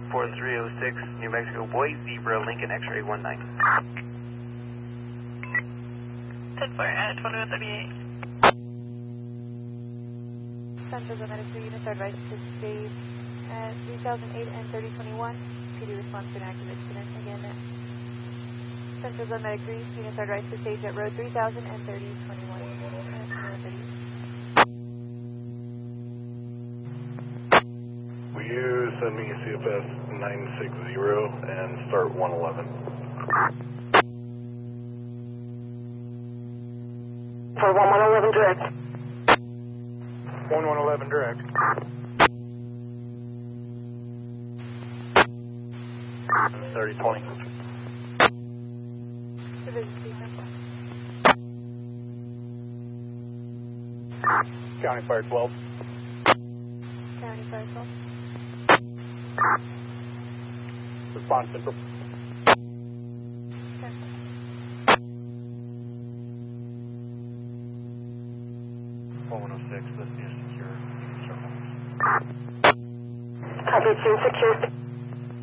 4306, New Mexico Boy, Zebra, Lincoln, X-ray 19. 10-4, 2138. Central Medic 3 units are advised to stage at 3008 and 3021. PD response to an active incident. Again, Central Medic 3 units are advised to stage at road 3000 and 3021. Will you send me CFS 960 and start 111? For 1111 direct. 1111 direct. And 3020. Division 2 Central. County Fire 12. County Fire 12. Response Central. Central. This is secure. Copy 2 secure.